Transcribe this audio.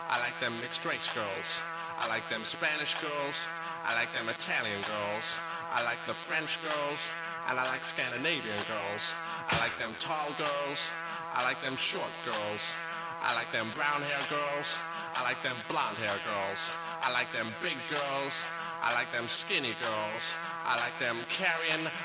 I like them mixed race girls. I like them Spanish girls. I like them Italian girls. I like the French girls. And I like Scandinavian girls. I like them tall girls. I like them short girls. I like them brown hair girls. I like them blonde hair girls. I like them big girls. I like them skinny girls. I like them carrying